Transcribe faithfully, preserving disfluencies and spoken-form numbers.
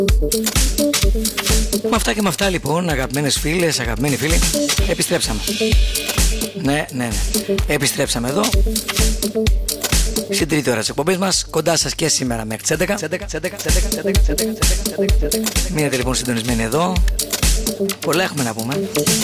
Με αυτά και με αυτά λοιπόν, αγαπημένες φίλες, αγαπημένοι φίλοι, επιστρέψαμε. Ναι, ναι, ναι. Επιστρέψαμε εδώ στην τρίτη ώρα της εκπομπής μας, κοντά σας και σήμερα μέχρι τις έντεκα. Μείνετε λοιπόν συντονισμένοι εδώ. Πολλά έχουμε να πούμε.